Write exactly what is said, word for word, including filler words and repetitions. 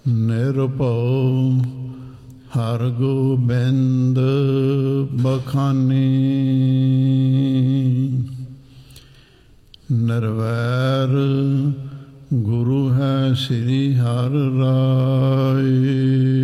ਨਿਰਭਉ ਹਰਿ ਗੋਬਿੰਦ ਬਖਾਨੀ। ਨਿਰਵੈਰ ਗੁਰੂ ਹੈ ਸ੍ਰੀ ਹਰਿ ਰਾਇ।